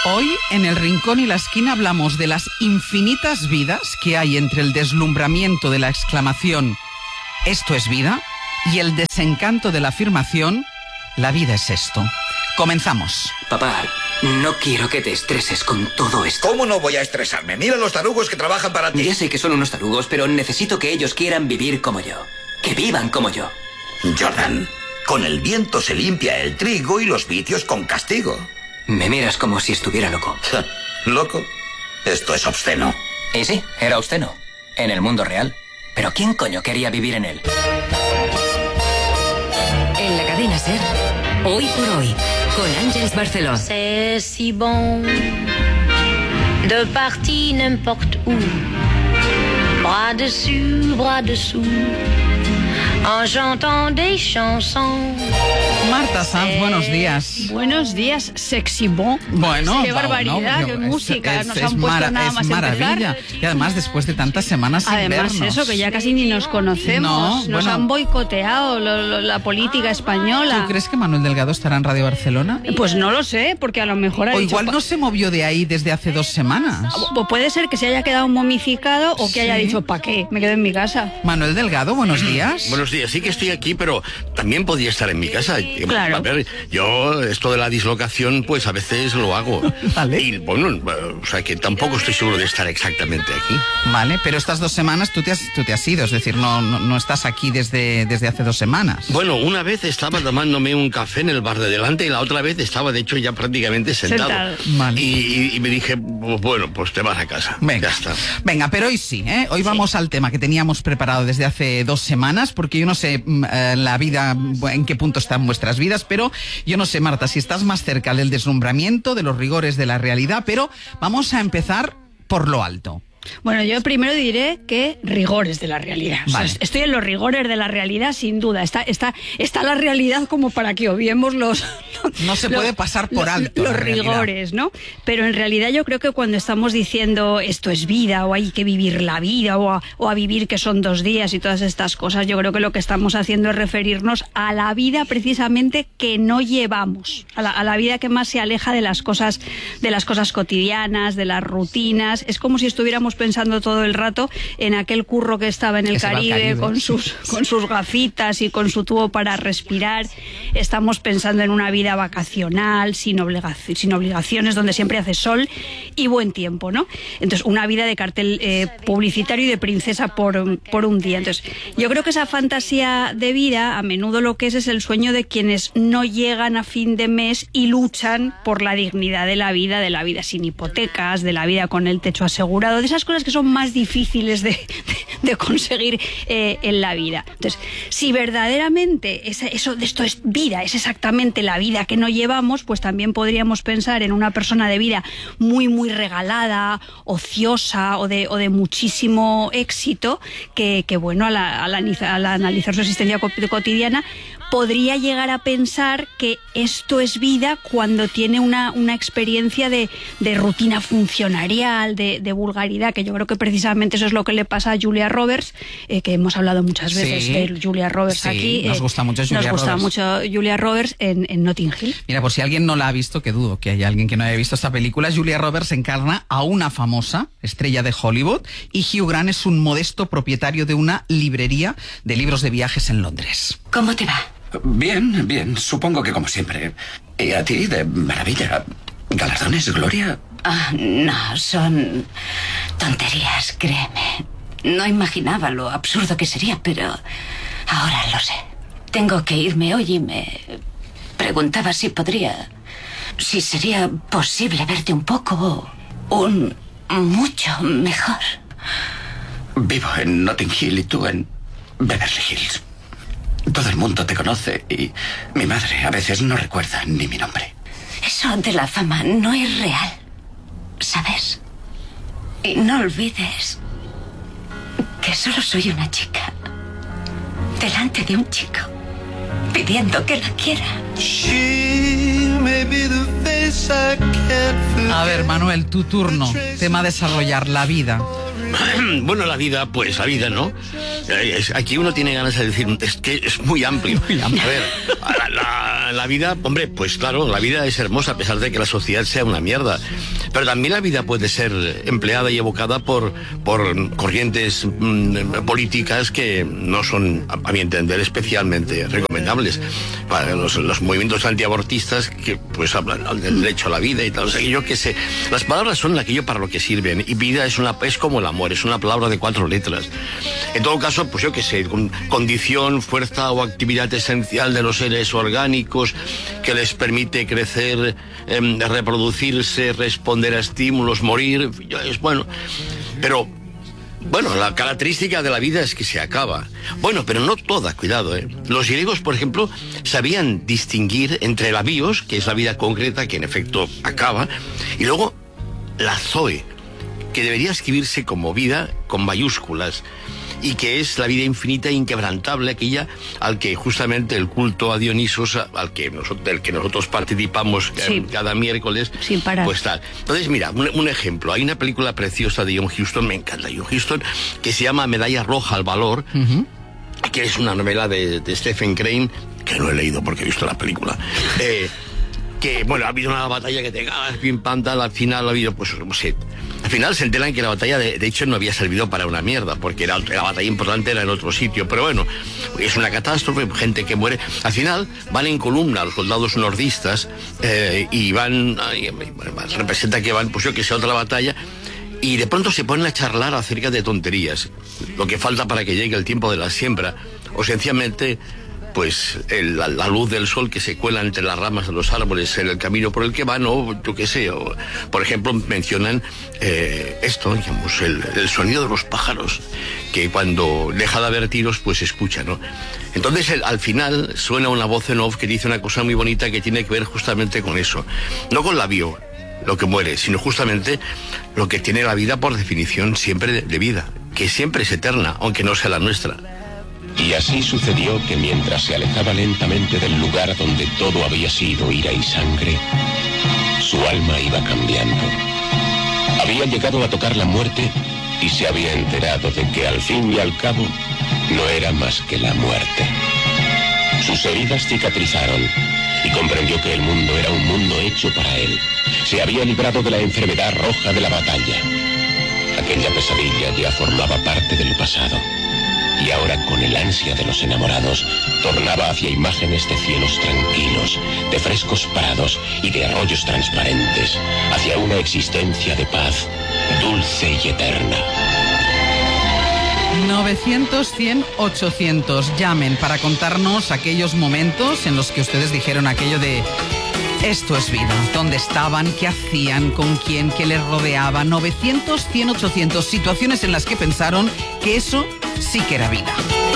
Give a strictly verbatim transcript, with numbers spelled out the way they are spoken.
Hoy, en El Rincón y la Esquina, hablamos de las infinitas vidas que hay entre el deslumbramiento de la exclamación «¿Esto es vida?» y el desencanto de la afirmación «La vida es esto». Comenzamos. Papá, no quiero que te estreses con todo esto. ¿Cómo no voy a estresarme? Mira los tarugos que trabajan para ti. Ya sé que son unos tarugos, pero necesito que ellos quieran vivir como yo. Que vivan como yo. Jordan, con el viento se limpia el trigo y los vicios con castigo. Me miras como si estuviera loco. ¿Loco? Esto es obsceno. Y sí, era obsceno. En el mundo real. Pero ¿quién coño quería vivir en él? En la cadena SER, Hoy por Hoy, con Ángeles Barceló. C'est si bon de partir n'importe où, bras dessus, bras dessous, en chantant des chansons. Marta Sanz, buenos días. Buenos días, sexy bon. Bueno, qué barbaridad, no, qué es, música. Es, Nos es han puesto mara, nada es más maravilla. empezar. Y además, después de tantas semanas sin Además, vernos. eso, que ya casi ni nos conocemos. No, nos bueno. han boicoteado lo, lo, la política española. ¿Tú crees que Manuel Delgado estará en Radio Barcelona? Pues no lo sé, porque a lo mejor ha O dicho, igual no se movió de ahí desde hace dos semanas. Pues puede ser que se haya quedado momificado o que Sí. haya dicho, ¿para qué? Me quedo en mi casa. Manuel Delgado, buenos días. Buenos días, sí que estoy aquí, pero también podría estar en mi casa. Claro. A ver, yo esto de la dislocación, pues a veces lo hago. Vale. Y bueno, o sea que tampoco estoy seguro de estar exactamente aquí. Vale, pero estas dos semanas tú te has, tú te has ido, es decir, no, no, no estás aquí desde, desde hace dos semanas. Bueno, una vez estaba tomándome un café en el bar de delante y la otra vez estaba, de hecho, ya prácticamente sentado. Sentado. Vale. Y, y- y me dije, bueno, pues te vas a casa. Venga, Ya está. venga, pero hoy sí, ¿eh? Hoy vamos al tema que teníamos preparado desde hace dos semanas, porque yo no sé mm, eh, la vida, en qué punto están vuestras vidas, pero yo no sé, Marta, si estás más cerca del deslumbramiento, de los rigores de la realidad, pero vamos a empezar por lo alto. Bueno, yo primero diré que rigores de la realidad. O sea, Vale. estoy en los rigores de la realidad, sin duda. Está, está, está la realidad como para que obviemos los... No se puede pasar por alto Los la realidad. rigores, ¿no? Pero en realidad yo creo que cuando estamos diciendo esto es vida, o hay que vivir la vida, o a, o a vivir que son dos días y todas estas cosas, yo creo que lo que estamos haciendo es referirnos a la vida precisamente que no llevamos, a la, a la vida que más se aleja de las cosas, de las cosas cotidianas, de las rutinas. Es como si estuviéramos pensando todo el rato en aquel curro que estaba en el Que se va al Caribe, Caribe. con sus, con sus gafitas y con su tubo para respirar. Estamos pensando en una vida vacacional, sin, obligaci- sin obligaciones, donde siempre hace sol y buen tiempo, ¿no? Entonces, una vida de cartel eh, publicitario y de princesa por, por un día. Entonces, yo creo que esa fantasía de vida, a menudo lo que es es el sueño de quienes no llegan a fin de mes y luchan por la dignidad de la vida, de la vida sin hipotecas, de la vida con el techo asegurado, de esas cosas que son más difíciles de, de, de conseguir eh, en la vida. Entonces, si verdaderamente esa- eso de esto es vida, es exactamente la vida que no llevamos, pues también podríamos pensar en una persona de vida muy, muy regalada, ociosa o de, o de muchísimo éxito, que, que bueno, al, al analiza- al analizar su existencia co- cotidiana, podría llegar a pensar que esto es vida cuando tiene una, una experiencia de, de rutina funcionarial, de, de vulgaridad, que yo creo que precisamente eso es lo que le pasa a Julia Roberts, eh, que hemos hablado muchas veces Sí. de Julia Roberts Sí, aquí. nos eh, gusta mucho Julia Nos gusta Roberts. mucho Julia Roberts en, en Notting Hill. Mira, por si alguien no la ha visto, que dudo que haya alguien que no haya visto esta película, Julia Roberts encarna a una famosa estrella de Hollywood y Hugh Grant es un modesto propietario de una librería de libros de viajes en Londres. ¿Cómo te va? Bien, bien, supongo que como siempre. ¿Y a ti? De maravilla. ¿Galardones, Gloria? Ah, no, son tonterías, créeme. No imaginaba lo absurdo que sería, pero ahora lo sé. Tengo que irme hoy y me preguntaba si podría... si sería posible verte un poco... un... mucho mejor. Vivo en Notting Hill y tú en Beverly Hills. Todo el mundo te conoce y mi madre a veces no recuerda ni mi nombre. Eso de la fama no es real, ¿sabes? Y no olvides que solo soy una chica delante de un chico pidiendo que la quiera. A ver, Manuel, tu turno. Tema a desarrollar, la vida. Bueno, la vida, pues la vida, ¿no? Aquí uno tiene ganas de decir, es que es muy amplio. Muy amplio. A ver, la, la, la vida, hombre, pues claro, la vida es hermosa a pesar de que la sociedad sea una mierda. Pero también la vida puede ser empleada y evocada por, por corrientes mmm, políticas que no son, a mi entender, especialmente recomendables. Para los, los movimientos antiabortistas que pues hablan del derecho a la vida y tal. O sea, yo qué sé. Las palabras son aquello para lo que sirven. Y vida es una es como el amor, es una palabra de cuatro letras. En todo caso, pues yo qué sé, con, condición, fuerza o actividad esencial de los seres orgánicos que les permite crecer, eh, reproducirse, responder a estímulos, morir. Es bueno. Pero bueno, la característica de la vida es que se acaba. Bueno, pero no toda, cuidado, ¿eh? Los griegos, por ejemplo, sabían distinguir entre la bios, que es la vida concreta, que en efecto acaba, y luego la zoe, que debería escribirse como vida con mayúsculas, y que es la vida infinita e inquebrantable, aquella al que justamente el culto a Dionisos, al que nosotros, del que nosotros participamos sí. cada miércoles, sin parar. Pues tal. Entonces, mira, un, un ejemplo. Hay una película preciosa de John Huston, me encanta John Huston, que se llama Medalla Roja al Valor, uh-huh. que es una novela de, de Stephen Crane, que no he leído porque he visto la película. Eh, que, bueno, ha habido una batalla que te cagas, pim, pam, tal, al final ha habido, pues, no sé, al final se enteran que la batalla, de, de hecho, no había servido para una mierda, porque era, la batalla importante era en otro sitio, pero bueno, es una catástrofe, gente que muere. Al final van en columna los soldados nordistas eh, y van, ay, representa que van, pues yo que sé, a otra batalla, y de pronto se ponen a charlar acerca de tonterías, lo que falta para que llegue el tiempo de la siembra, o sencillamente pues el, la, la luz del sol que se cuela entre las ramas de los árboles en el camino por el que van, o yo qué sé, o, por ejemplo, mencionan eh, esto, digamos, el, el sonido de los pájaros, que cuando deja de haber tiros, pues se escucha, ¿no? Entonces, el, al final, suena una voz en off que dice una cosa muy bonita que tiene que ver justamente con eso, no con la bio, lo que muere, sino justamente lo que tiene la vida por definición siempre de, de vida, que siempre es eterna, aunque no sea la nuestra. Y así sucedió que mientras se alejaba lentamente del lugar donde todo había sido ira y sangre, su alma iba cambiando. Había llegado a tocar la muerte y se había enterado de que al fin y al cabo no era más que la muerte. Sus heridas cicatrizaron y comprendió que el mundo era un mundo hecho para él. Se había librado de la enfermedad roja de la batalla. Aquella pesadilla ya formaba parte del pasado. Y ahora, con el ansia de los enamorados, tornaba hacia imágenes de cielos tranquilos, de frescos prados y de arroyos transparentes, hacia una existencia de paz, dulce y eterna. novecientos, cien, ochocientos. Llamen para contarnos aquellos momentos en los que ustedes dijeron aquello de esto es vida. ¿Dónde estaban? ¿Qué hacían? ¿Con quién? ¿Qué les rodeaba? novecientos, cien, ochocientos. Situaciones en las que pensaron que eso sí que era vida.